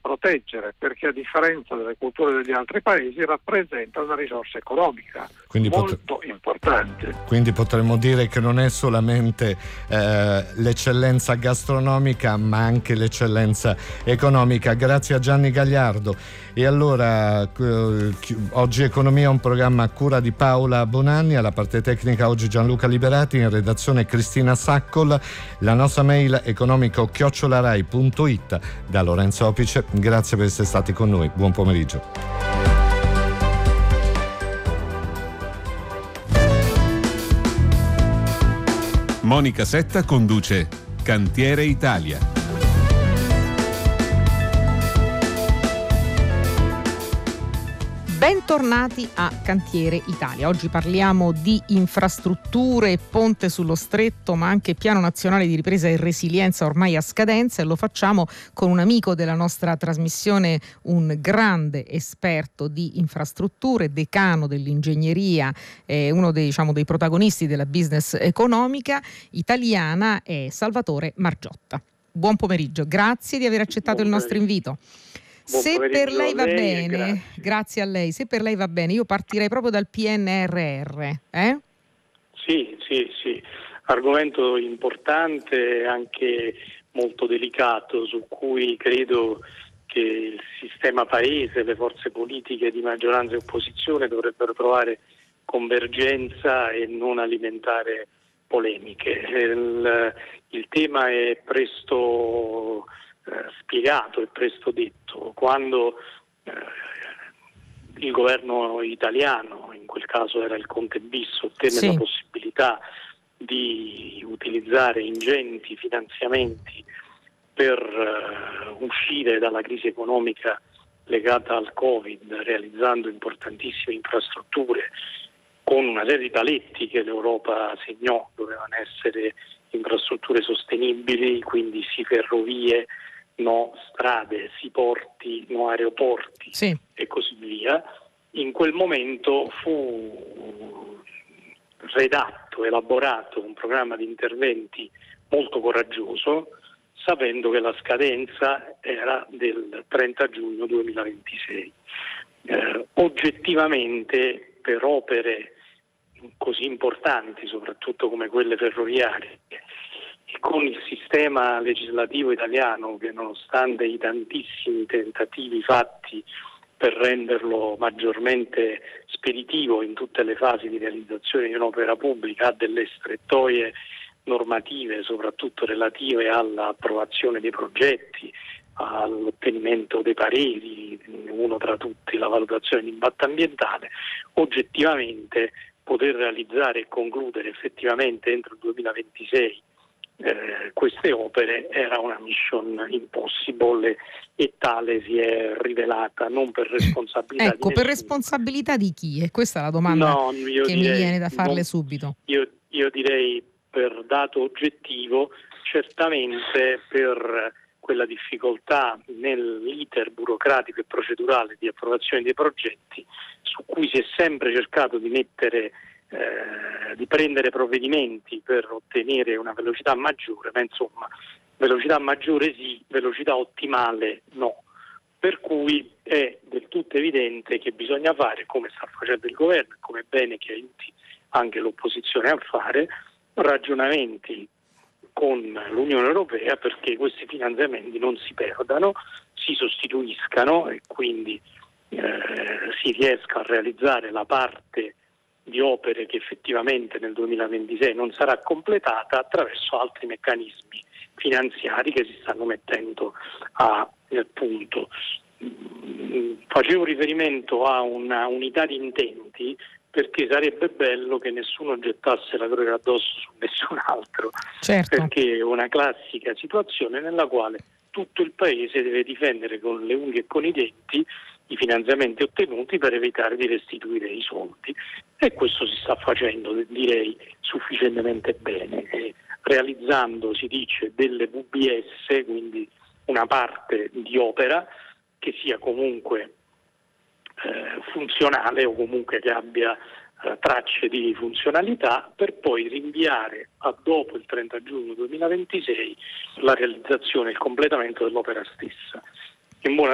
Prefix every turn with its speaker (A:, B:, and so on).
A: proteggere, perché a differenza delle culture degli altri paesi rappresenta una risorsa economica molto importante.
B: Quindi potremmo dire che non è solamente l'eccellenza gastronomica, ma anche l'eccellenza economica. Grazie a Gianni Gagliardo. E allora oggi Economia è un programma a cura di Paola Bonanni, alla parte tecnica oggi Gianluca Liberati, in redazione Cristina Saccol, la nostra mail economico@rai.it. Da Lorenzo Opice, grazie per essere stati con noi, buon pomeriggio.
C: Monica Setta conduce Cantiere Italia.
D: Bentornati a Cantiere Italia. Oggi parliamo di infrastrutture, ponte sullo stretto, ma anche piano nazionale di ripresa e resilienza ormai a scadenza, e lo facciamo con un amico della nostra trasmissione, un grande esperto di infrastrutture, decano dell'ingegneria, uno dei protagonisti della business economica italiana, è Salvatore Margiotta. Buon pomeriggio, grazie di aver accettato il nostro invito. Se per lei va bene, grazie a lei, se per lei va bene, io partirei proprio dal PNRR.
E: Sì, argomento importante, anche molto delicato, su cui credo che il sistema paese, le forze politiche di maggioranza e opposizione dovrebbero trovare convergenza e non alimentare polemiche. Il tema è presto spiegato e presto detto. Quando il governo italiano, in quel caso era il Conte bis, ottenne la possibilità di utilizzare ingenti finanziamenti per uscire dalla crisi economica legata al Covid, realizzando importantissime infrastrutture con una serie di paletti che l'Europa segnò, dovevano essere infrastrutture sostenibili, quindi sì ferrovie, no strade, sì porti, no aeroporti e così via. In quel momento fu elaborato un programma di interventi molto coraggioso, sapendo che la scadenza era del 30 giugno 2026. Oggettivamente, per opere così importanti, soprattutto come quelle ferroviarie, e con il sistema legislativo italiano che, nonostante i tantissimi tentativi fatti per renderlo maggiormente speditivo in tutte le fasi di realizzazione di un'opera pubblica, ha delle strettoie normative, soprattutto relative all'approvazione dei progetti, all'ottenimento dei pareri, uno tra tutti la valutazione di impatto ambientale, oggettivamente poter realizzare e concludere effettivamente entro il 2026 queste opere era una mission impossible, e tale si è rivelata, non per responsabilità di nessuno.
D: Per responsabilità di chi? E questa è la domanda che mi viene da farle subito.
E: Io direi per dato oggettivo, certamente per quella difficoltà nell'iter burocratico e procedurale di approvazione dei progetti, su cui si è sempre cercato di prendere provvedimenti per ottenere una velocità maggiore, ma insomma velocità maggiore sì, velocità ottimale no. Per cui è del tutto evidente che bisogna fare, come sta facendo il governo, come è bene che aiuti anche l'opposizione a fare, ragionamenti con l'Unione Europea perché questi finanziamenti non si perdano, si sostituiscano e quindi si riesca a realizzare la parte di opere che effettivamente nel 2026 non sarà completata attraverso altri meccanismi finanziari che si stanno mettendo a punto. Facevo riferimento a una unità di intenti perché sarebbe bello che nessuno gettasse la croce addosso su nessun altro, perché è una classica situazione nella quale tutto il Paese deve difendere con le unghie e con i denti i finanziamenti ottenuti per evitare di restituire i soldi, e questo si sta facendo, direi, sufficientemente bene, realizzando, si dice, delle VBS, quindi una parte di opera che sia comunque funzionale o comunque che abbia tracce di funzionalità, per poi rinviare a dopo il 30 giugno 2026 la realizzazione e il completamento dell'opera stessa. In buona